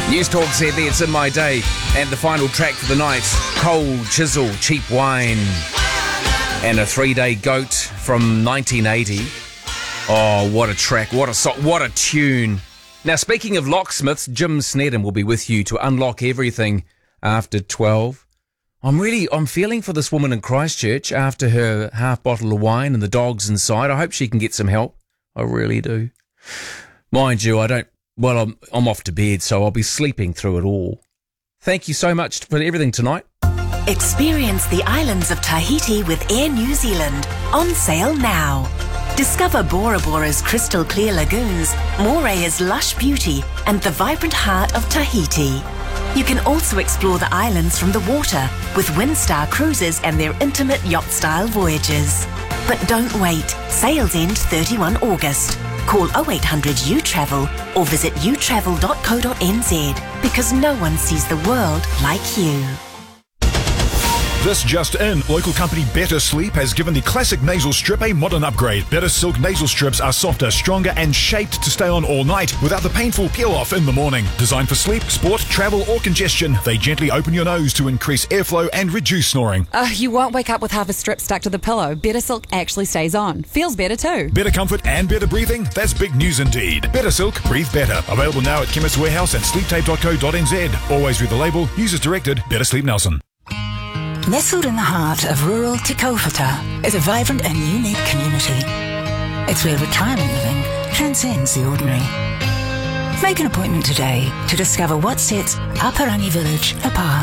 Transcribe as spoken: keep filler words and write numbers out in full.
News Talk Z B, it's In My Day. And the final track for the night, Cold Chisel, Cheap Wine. And a three-day goat from nineteen eighty. Oh, what a track, what a so- what a tune. Now, speaking of locksmiths, Jim Snedden will be with you to unlock everything after twelve. I'm really, I'm feeling for this woman in Christchurch after her half bottle of wine and the dogs inside. I hope she can get some help. I really do. Mind you, I don't, well, I'm, I'm off to bed, so I'll be sleeping through it all. Thank you so much for everything tonight. Experience the islands of Tahiti with Air New Zealand. On sale now. Discover Bora Bora's crystal clear lagoons, Morea's lush beauty, and the vibrant heart of Tahiti. You can also explore the islands from the water with Windstar Cruises and their intimate yacht-style voyages. But don't wait. Sales end thirty-first of August. Call oh eight hundred U travel or visit u travel dot co dot n z because no one sees the world like you. This just in, local company Better Sleep has given the classic nasal strip a modern upgrade. Better Silk nasal strips are softer, stronger and shaped to stay on all night without the painful peel-off in the morning. Designed for sleep, sport, travel or congestion, they gently open your nose to increase airflow and reduce snoring. Uh, you won't wake up with half a strip stuck to the pillow. Better Silk actually stays on. Feels better too. Better comfort and better breathing? That's big news indeed. Better Silk, breathe better. Available now at Chemist Warehouse and sleep tape dot co dot n z. Always read the label. Users directed. Better Sleep Nelson. Nestled in the heart of rural Te Kaupata is a vibrant and unique community. It's where retirement living transcends the ordinary. Make an appointment today to discover what sets Aparangi Village apart.